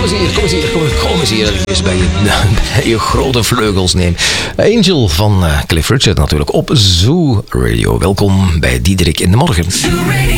Kom eens hier. Dat ik eens bij je grote vleugels neem. Angel van Cliff Richard natuurlijk op Zoo Radio. Welkom bij Diederik in de Morgen. Zoo Radio.